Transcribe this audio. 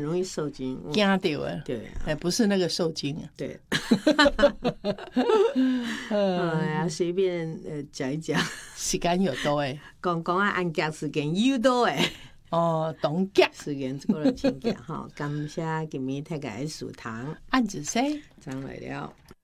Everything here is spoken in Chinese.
容易受惊， 惊到啊， 对哎，不是那个受惊啊， 对，哎呀，随便讲一讲， 时间有多诶， 讲讲啊，案件事件有多诶， 哦，董家事件这个情节哈，感谢今日大家的收听， 案子谁？ 张来了。